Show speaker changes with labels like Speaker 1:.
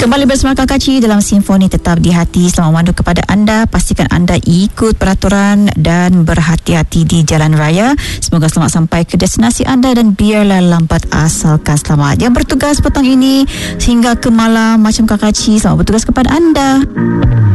Speaker 1: Kembali bersama Kakak Ci dalam Simfoni Tetap di Hati. Selamat memandu kepada anda. Pastikan anda ikut peraturan dan berhati-hati di jalan raya. Semoga selamat sampai ke destinasi anda dan biarlah lambat asalkan selamat. Yang bertugas petang ini sehingga ke malam macam Kakak Ci, selamat bertugas kepada anda.